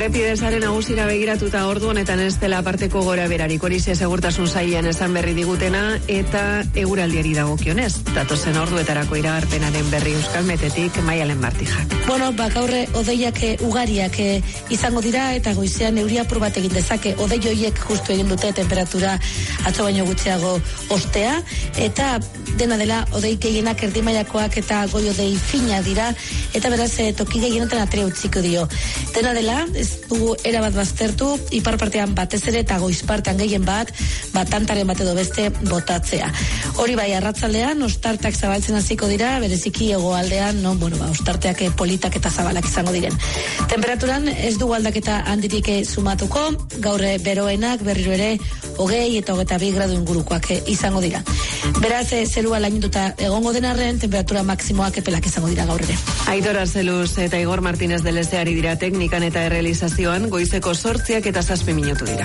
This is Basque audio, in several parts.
Errepidezaren nagusira begiratuta ordu honetan ez dela aparteko gora berarik, hori segurtasun sailean esan berri digutena eta eguraldiari dagokionez. Datozen orduetarako iragarpenaren berri Euskalmetetik Maialen Martijak. Gaurre odeiak ugariak izango dira eta goizean euria apur bat egin dezake. Odei horiek justu egin dute temperatura atzo baino gutxiago ostea eta dena dela odei gehienak erdimailakoak eta goi odei fina dira eta beraz toki gehienetan atrea utziko dio. Dena dela ez dugu erabat baztertu, ipar partean batez ere eta goiz partean gehien bat tantaren bat edo beste botatzea. Hori bai, arratzaldean ostarteak zabaltzen hasiko dira, bereziki hegoaldean, ostarteak politak eta zabalak izango diren. Temperaturan ez dugu aldaketa handirik sumatuko, gaur beroenak berriro ere 20 eta 22 gradu ingurukoak izango dira. Beraz, zerua lainotuta egongo denarren, temperatura maksimoak epelak izango dira gaur ere. Aitor Arzeluz eta Igor Martínez de Lezeari dira teknikan eta errealizazioan, goizeko 8 eta 7 minutu dira.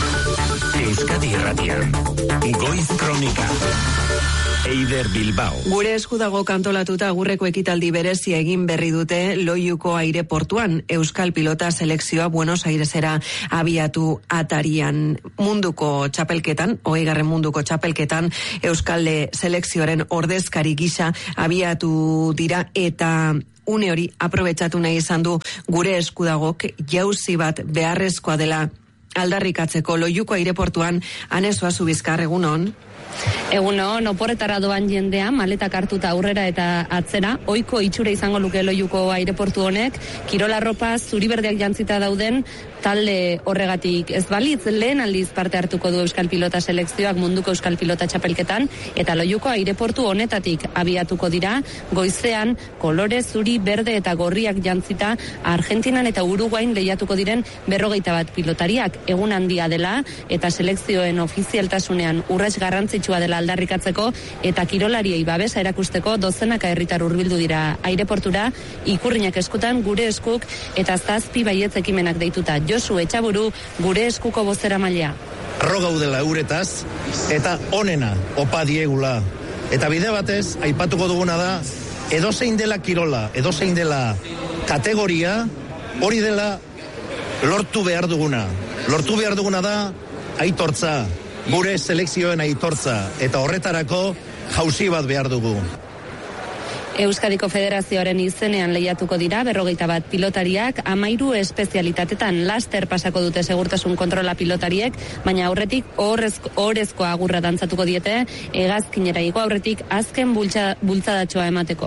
Euskadi Irratian, Goiz Kronika. Eider Bilbao. Gure esku dago kantolatuta agurreko ekitaldi berezia egin berri dute Loiuko aireportuan. Euskal pilota selekzioa Buenos Airesera abiatu atarian. Munduko txapelketan, 20. munduko txapelketan, Euskal selekzioaren ordezkari gisa abiatu dira eta une hori aprobetxatu nahi izan du gure esku dagok jauzi bat beharrezkoa dela aldarrikatzeko. Loiuko aireportuan Anezoa Zubizkar, egunon. Egunon, oporretara doan jendea, maletak hartuta aurrera eta atzera, ohiko itxura izango luke Loiuko aireportu honek, kirolarropa zuriberdeak jantzita dauden talde horregatik ez balitz, lehen aldiz parte hartuko du Euskal Pilota selekzioak munduko Euskal Pilota txapelketan, eta Loiuko aireportu honetatik abiatuko dira, goizean kolore zuri, berde eta gorriak jantzita Argentinan eta Uruguain lehiatuko diren 41 pilotariak. Egun handia dela eta selekzioen ofizialtasunean urrats garrantzitsua dela aldarrikatzeko eta kirolariei babesa erakusteko dozenaka herritar hurbildu dira aireportura, ikurrinak eskutan gure eskuk eta 7 baietz ekimenak deituta. Josu Etxaburu, gure eskuko bozeramailea. Harro gaudela euretaz eta onena opa diegula. Eta bide batez aipatuko duguna da edozein dela kirola, edozein dela kategoria, hori dela lortu behar duguna. Lortu behar duguna da aitortza, gure selekzioen aitortza, eta horretarako jauzi bat behar dugu. Euskadiko Federazioaren izenean lehiatuko dira 41 pilotariak, 13 espezialitatetan laster pasako dute segurtasun kontrola pilotariek, baina aurretik ohorezko agurra dantzatuko diete, hegazkinera igo aurretik azken bultzadatxoa emateko.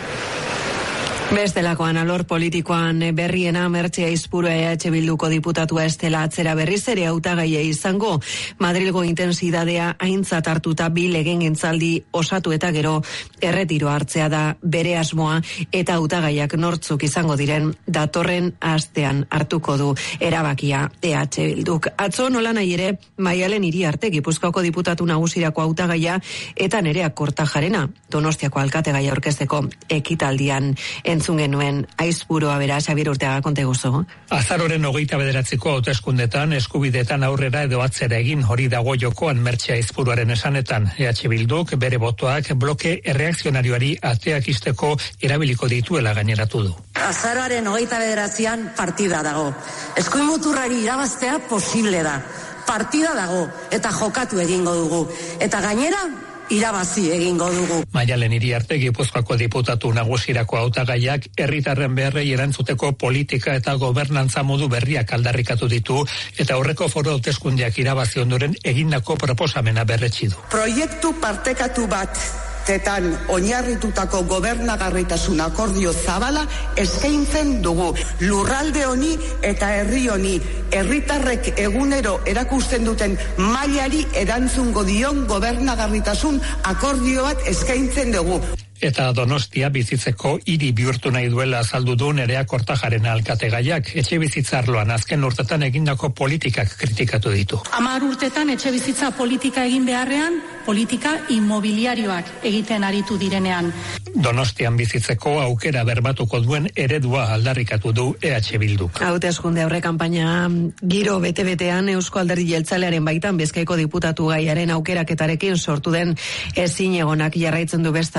Bestelakoan alor politikoan berriena Mertxe Aizpurua EH Bilduko diputatua estela atzera berriz ere hautagaia izango. Madrilgo intensidadea aintzat hartuta bi legegintzaldi osatu eta gero erretiro hartzea da bere asmoa eta hautagaiak nortzuk izango diren datorren astean hartuko du erabakia EH Bilduk. Atzo nola nahi ere Maialen Iriarte Gipuzkoako diputatu nagusirako hautagaia eta Nerea Kortajarena Donostiako alkategaia aurkezteko ekitaldian entzun genuen Aizpurua bera, Xabier Urteaga, konta guzu. Azaroren 29ko hauteskundetan eskubideetan aurrera edo atzera egin, hori dago jokoan Mertxe Aizpuruaren esanetan. EH Bilduk bere botoak bloke erreakzionarioari ateak isteko erabiliko dituela gaineratu du. Azaroaren 29an partida dago. Eskuin muturrari irabaztea posible da. Partida dago eta jokatu egingo dugu. Eta gainera irabazi egingo dugu. Maialen Iriarte Gipuzkoako diputatu nagusirako hautagaiak herritarren beharrei erantzuteko politika eta gobernantza modu berriak aldarrikatu ditu eta aurreko foru hauteskundeak irabazi ondoren egindako proposamena berretsi du. Proiektu partekatu bat tetan oinarritutako gobernagarritasun akordio zabala eskaintzen dugu. Lurralde honi eta herri honi herritarrek egunero erakusten duten mailari erantzungo dion gobernagarritasun akordio bat eskaintzen dugu. Eta Donostia bizitzeko hiri bihurtu nahi duela azaldu du Nerea Kortajarena alkategaiak. Etxe bizitzarloan azken urtetan egindako politikak kritikatu ditu. 10 urtetan etxe bizitza politika egin beharrean, politika inmobiliarioak egiten aritu direnean. Donostian bizitzeko aukera berbatuko duen eredua aldarrikatu du EH Bilduk. Hauteskunde aurre kanpaina giro bete-betean Eusko Alderdi Jeltzalearen baitan Bizkaiko diputatu gaiaren aukeraketarekin sortu den ezinegonak jarraitzen du bestalde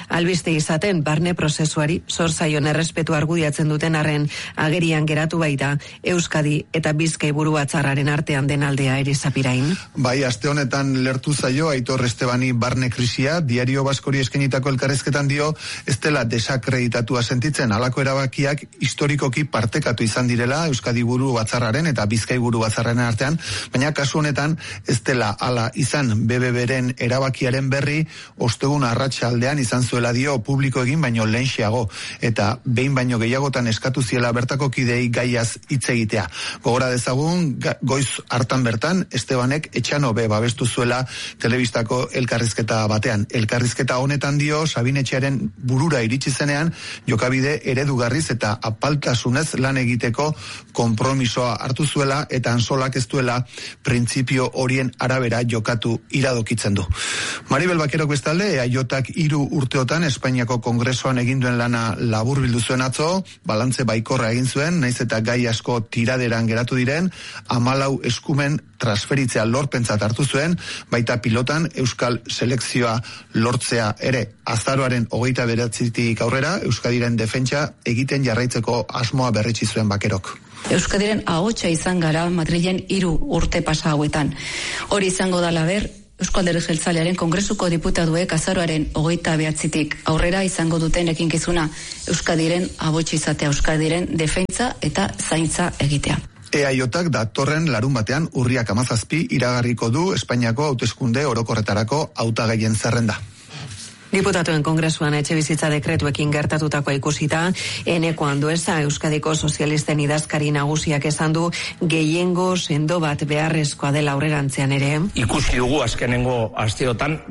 albiste izaten barne prozesuari zor zaion errespetu argudiatzen duten arren agerian geratu baita Euskadi eta Bizkai buru batzarraren artean den aldea erizapirain. Bai, aste honetan lertu zaio Aitor Estebani barne krisia, Diario Baskori eskenitako elkarrezketan dio ez dela desakreditatua sentitzen, halako erabakiak historikoki partekatu izan direla Euskadi buru batzarraren eta Bizkai buru batzarraren artean, baina kasu honetan ez dela hala izan. BBBren erabakiaren berri ostegun arratsaldean izan zuela dio publiko egin baino lehenxeago eta behin baino gehiagotan eskatu ziela bertako kideei gaiaz hitz egitea. Gogora dezagun goiz hartan bertan Estebanek Etxanobe babestu zuela telebistako elkarrizketa batean. Elkarrizketa honetan dio Sabinetxearen burura iritsi zenean jokabide eredugarriz eta apaltasunez lan egiteko konpromisoa hartu zuela eta Ansolak ez duela printzipio horien arabera jokatu iradokitzen du. Maribel Bakerok bestalde, EAJak 3 urteotan Espainiako Kongresoan egin duen lana laburbildu zuen atzo, balantze baikorra egin zuen, naiz eta gai asko tiraderan geratu diren, 14 eskumen transferitzea lorpentzat hartu zuen, baita pilotan Euskal selekzioa lortzea ere. Azaroaren 29tik aurrera, Euskadiren defentsa egiten jarraitzeko asmoa berretsi zuen Bakerok. Euskadiren ahotsa izan gara Madrilen 3 urte pasa hauetan. Hori izango da laber, Eusko Alderdi Jeltzalearen Kongresuko diputatuek azaroaren 29tik aurrera izango duten ekinkizuna Euskadiren ahotsa izatea, Euskadiren defentsa eta zaintza egitea. EAJak datorren larun batean urriak 17 iragarriko du Espainiako hauteskunde orokorretarako hautagaien zerrenda. Diputatuen Kongresuan etxebizitza dekretuekin gertatutakoa ikusita, Eneko Andueza Euskadiko sozialisten idazkari nagusiak esan du gehiengo sendo bat beharrezkoa dela aurrerantzean ere. Ikusi dugu azkenengo asteotan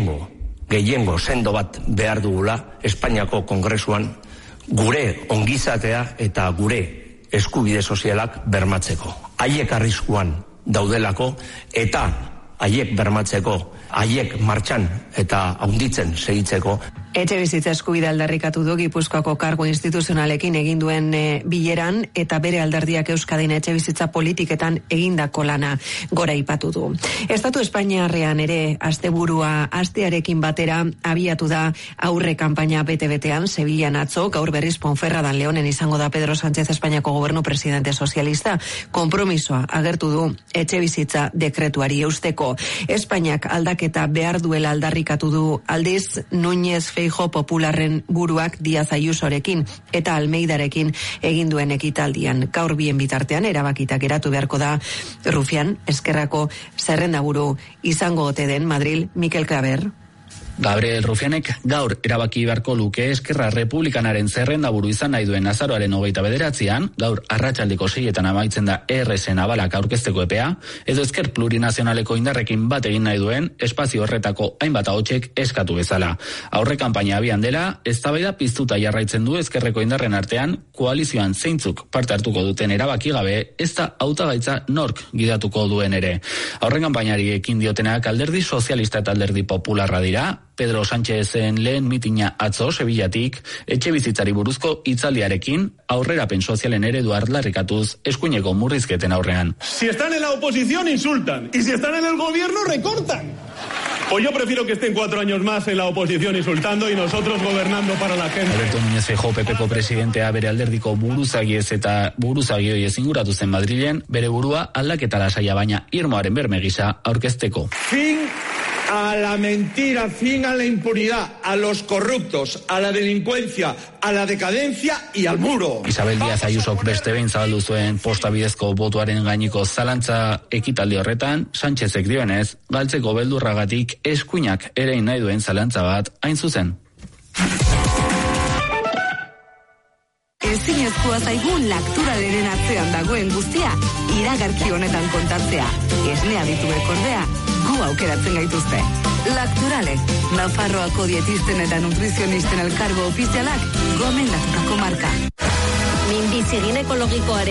gehiengo sendo bat behar dugula Espainiako Kongresuan gure ongizatea eta gure eskubide sozialak bermatzeko. Haiek arriskuan daudelako eta haiek bermatzeko, haiek martxan eta haunditzen segitzeko. Etxebizitza eskubidea aldarrikatu du Gipuzkoako kargu instituzionalekin egin duen bileran eta bere alderdiak Euskadin etxebizitza politiketan egindako lana gora aipatu du. Estatu Espainiarrean ere asteburua astearekin batera abiatu da aurre kanpaina bete-betean Sevillan atzo, gaur berriz Ponferradan Leonen izango da Pedro Sánchez Espainiako gobernu presidente sozialista. Konpromisoa agertu du etxebizitza dekretuari eusteko. Espainiak aldaketa behar duela aldarrikatu du aldiz Núñez Feijóo Popularren buruak Díaz Ayusorekin eta Almeidarekin egin duen ekitaldian. Gaur bien bitartean erabakitak geratu beharko da Rufián Eskerrako zerrendaburu izango ote den Madril Mikel Claver. Gabriel Rufianek gaur erabaki beharko luke Eskerra Republikanaren zerrendaburu izan nahi duen azaroaren 29an, gaur arratsaldeko 6etan amaitzen da ERSen abalak aurkezteko epea, edo Esker Plurinazionaleko indarrekin bat egin nahi duen espazio horretako hainbat ahotsek eskatu bezala. Aurre kanpaina abian dela, eztabaida piztuta jarraitzen du Ezkerreko indarren artean, koalizioan zeintzuk parte hartuko duten erabaki gabe, ez da hautagaitza nork gidatuko duen ere. Aurre kanpainari ekin diotenak alderdi sozialista eta alderdi popularra dira. Pedro Sánchezen lehen mitina atzo Sevillatik etxebizitzari buruzko hitzaldiarekin aurrerapen sozialen eredu aldarrikatuz eskuineko murrizketen aurrean. Si están en la oposición insultan y si están en el gobierno recortan. O yo prefiero que estén 4 años más en la oposición insultando y nosotros gobernando para la gente. Alberto Núñez Feijóo PPko presidentea bere alderdiko buruzagiez eta buruzagioi ezinguratu zen Madrilen, bere burua aldaketa lasaia baina irmoaren berme gisa aurkezteko. Fin a la mentira, fin a la impunidad, a los corruptos, a la delincuencia, a la decadencia y al muro. Isabel Díaz Ayusok beste behin zabaldu zuen posta bidezko botuaren gainiko zalantza ekitaldi horretan, Sánchezek dioenez, galtzeko beldurragatik eskuinak ere nahi duen zalantza bat hain zuzen. Ezinezkoa zaigu Lacturaleren atzean dagoen guztia iragarki honetan kontatzea. Esnea dituek ordea, gu aukeratzen gaituzte. Lacturale, Nafarroako dietisten eta nutrizionisten elkargo ofizialak gomendatutako marka. Minbizi ginekologikoaren